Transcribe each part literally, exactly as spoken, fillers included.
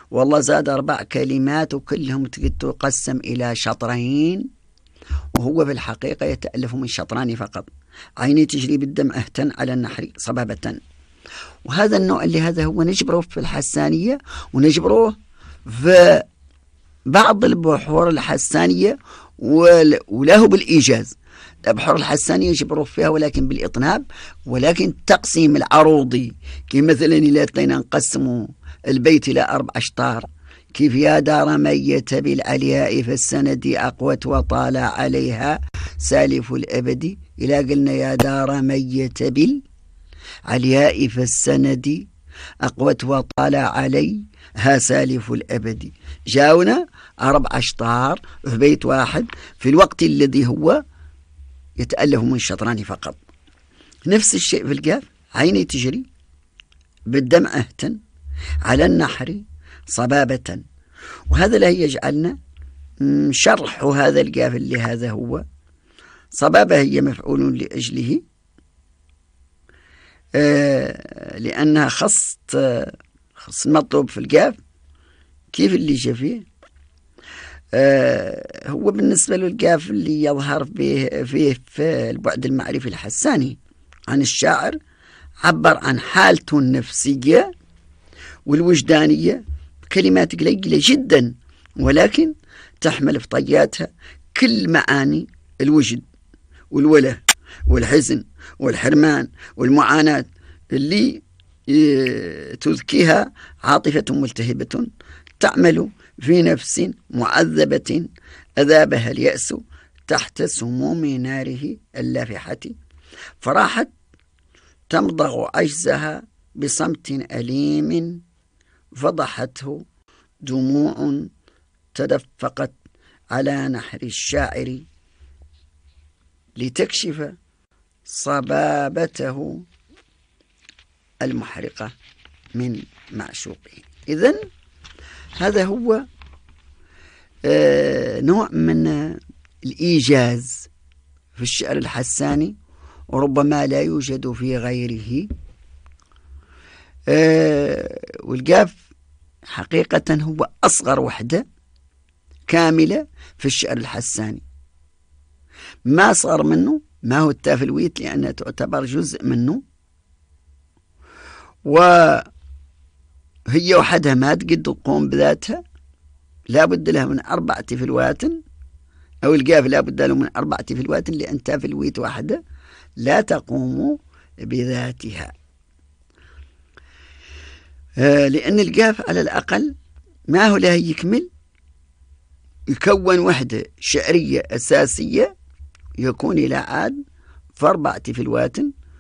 والله زاد أربع كلمات وكلهم تقسم إلى شطرين، وهو في الحقيقة يتألف من شطران فقط. عيني تجري بالدم أهتن على النحر صبابة. وهذا النوع اللي هذا هو نجبره في الحسانية، ونجبره في بعض البحور الحسانية وله بالإيجاز. البحور الحسانية يجبره فيها ولكن بالإطناب، ولكن تقسيم العروضي كي مثلا إلا تلينا نقسموا البيت إلى أربع أشطار، كيف يا دار ميت بالعلياء فالسند أقوت وطال عليها سالف الأبد. إلى قلنا يا دار ميت بالعلياء فالسند أقوت وطال عليها سالف الأبد، جاونا أربع أشطار في بيت واحد في الوقت الذي هو يتألف من شطران فقط. نفس الشيء في القاف، عيني تجري بالدم أهتن على النحر صبابة. وهذا لا يجعلنا شرح هذا القاف اللي هذا هو صبابة هي مفعول لأجله، آه لأنها خص خص المطلوب في القاف. كيف اللي جاء فيه؟ آه هو بالنسبة للقاف اللي يظهر فيه, فيه في البعد المعرفي الحساني عن الشاعر، عبر عن حالته النفسية والوجدانية كلمات قليلة جدا، ولكن تحمل في طياتها كل معاني الوجد والوله والحزن والحرمان والمعاناة اللي تذكيها عاطفة ملتهبة تعمل في نفس معذبة أذابها اليأس تحت سموم ناره اللافحة، فراحت تمضغ عجزها بصمت أليم فضحته دموع تدفقت على نحر الشاعر لتكشف صبابته المحرقة من معشوقه. إذن هذا هو آه نوع من الإيجاز في الشعر الحساني، وربما لا يوجد في غيره. آه والقاف حقيقة هو أصغر وحدة كاملة في الشعر الحساني، ما صار منه ما هو التافلويت لأنها تعتبر جزء منه، وهي وحدها ما تقد تقوم بذاتها، لا بد لها من أربعة تفلوات، أو القاف لا بد له من أربعة تفلوات، لأن تافلويت واحدة لا تقوم بذاتها. آه لأن القاف على الأقل ما هو له يكمل يكون وحدة شعرية أساسية يكون إلى عاد في أربعة تفلوات،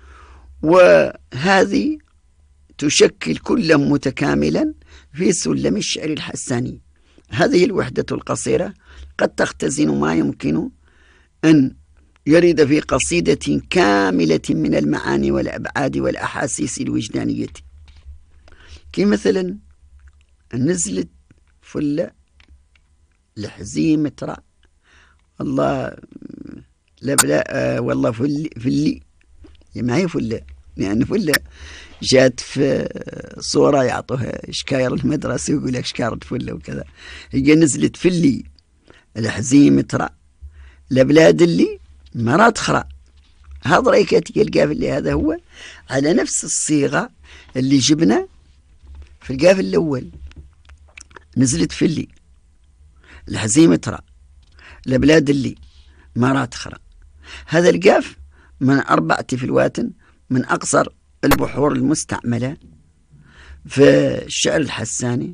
وهذه تشكل كلا متكاملا في سلم الشعر الحساني. هذه الوحدة القصيرة قد تختزن ما يمكن أن يرد في قصيدة كاملة من المعاني والأبعاد والأحاسيس الوجدانية، كمثلا نزلت فلة الحزيمة ترى الله لا بلا آه والله فلي فلي ما هي فلة، لأن فلة جات في صورة يعطوها شكاير المدرسة ويقول لك شكارة فلة وكذا، هي نزلت فلي الحزيمة ترى لبلاد اللي مرات خرى. هذا رأيك القاف اللي هذا هو على نفس الصيغة اللي جبنا في القاف الأول، نزلت فلي الحزيمة ترى لبلاد اللي مرات خرى. هذا القاف من أربع تفلوات من أقصر البحور المستعملة في الشعر الحساني،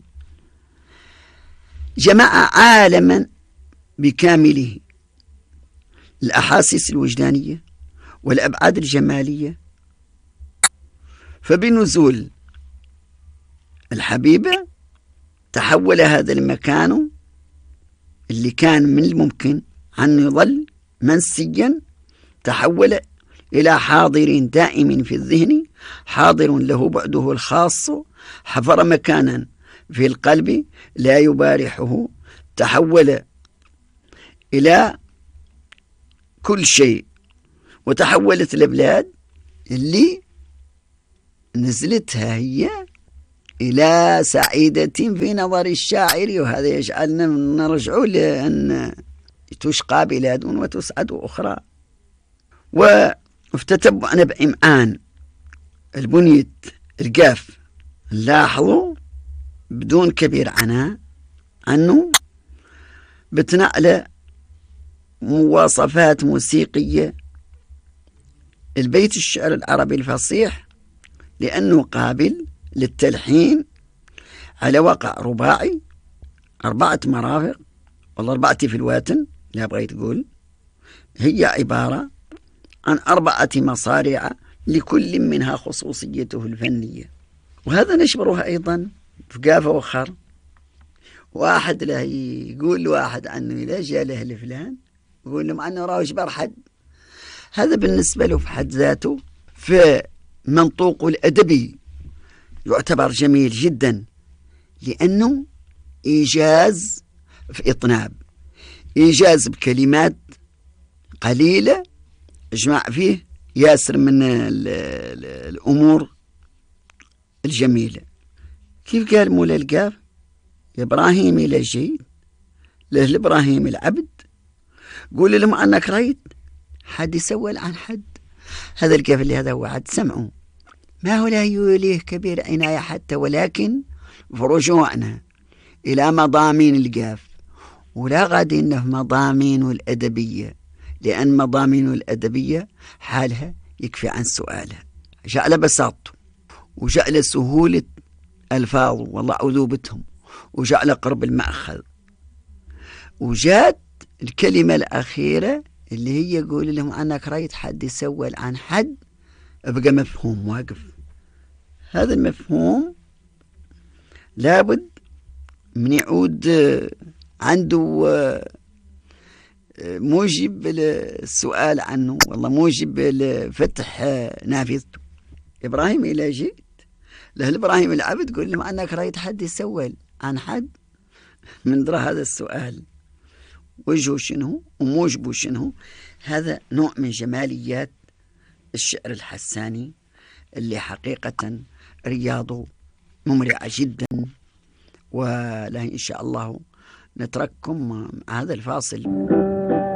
جمع عالما بكامله، الأحاسيس الوجدانية والأبعاد الجمالية. فبنزول الحبيبة تحول هذا المكان اللي كان من الممكن أن يظل منسيا، تحول إلى حاضر دائم في الذهن، حاضر له بعده الخاص، حفر مكانا في القلب لا يبارحه، تحول إلى كل شيء. وتحولت البلاد اللي نزلتها هي إلى سعيدة في نظر الشاعر، وهذا يجعلنا نرجع لأن تشقى بلاد وتسعد أخرى. وافتتب نبع إمعان البنية القاف، لاحظوا بدون كبير عناء عنه بتنقل مواصفات موسيقية البيت الشعر العربي الفصيح، لأنه قابل للتلحين على وقع رباعي أربعة مرافق، والله أربعة فلوات لا بغيت تقول، هي عبارة عن أربعة مصارع لكل منها خصوصيته الفنية. وهذا نشبرها أيضا في قافة وخر، واحد له يقول واحد عنه إذا جاء له لفلان يقول له عنه راه يشبر حد. هذا بالنسبة له في حد ذاته في منطوق الأدبي يعتبر جميل جدا، لأنه إيجاز في إطناب، إيجاز بكلمات قليلة اجمع فيه ياسر من الأمور الجميلة. كيف قال مولا القاف؟ إبراهيم إلى جيد له الإبراهيم العبد، قول لهم أنك رأيت حد يسول عن حد. هذا القاف اللي هذا هو عد سمعه، ما هو لا يوليه كبير عناية حتى، ولكن فرجوعنا إلى مضامين القاف، ولا غادي إنه مضامين الأدبية، لأن مضامين الأدبية حالها يكفي عن سؤالها، جعل بساطته وجعل سهولة ألفاظه والله عذوبتهم، وجعل قرب المأخذ، وجات الكلمة الأخيرة اللي هي يقول لهم أنك رأيت حد يسول عن حد، بقى مفهوم واقف. هذا المفهوم لابد من يعود عنده موجب السؤال عنه، والله موجب لفتح نافذته. إبراهيم إلى جيت له إبراهيم العبد، قول لهم أنك رأيت حد يسول عن حد، من درى هذا السؤال وجهه شنو وموجبه شنو. هذا نوع من جماليات الشعر الحساني اللي حقيقة رياضه ممرعة جدا. ولا إن شاء الله نترككم مع هذا الفاصل.